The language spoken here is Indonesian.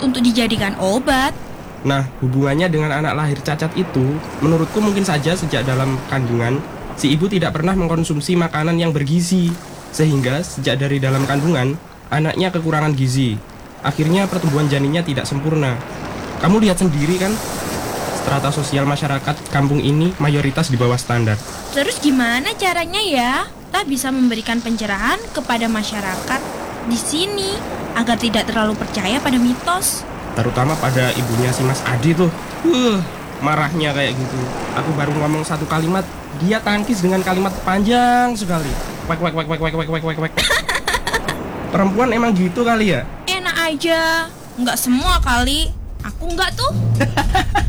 untuk dijadikan obat. Nah, hubungannya dengan anak lahir cacat itu, menurutku mungkin saja sejak dalam kandungan, si ibu tidak pernah mengkonsumsi makanan yang bergizi. Sehingga sejak dari dalam kandungan, anaknya kekurangan gizi. Akhirnya pertumbuhan janinnya tidak sempurna. Kamu lihat sendiri kan, strata sosial masyarakat kampung ini mayoritas di bawah standar. Terus gimana caranya ya? Kita bisa memberikan pencerahan kepada masyarakat di sini agar tidak terlalu percaya pada mitos. Terutama pada ibunya si Mas Adi tuh. Marahnya kayak gitu. Aku baru ngomong satu kalimat, dia tangkis dengan kalimat panjang sekali. Wek wek wek wek wek wek wek wek wek. Perempuan emang gitu kali ya? Enak aja, nggak semua kali. Aku nggak tuh.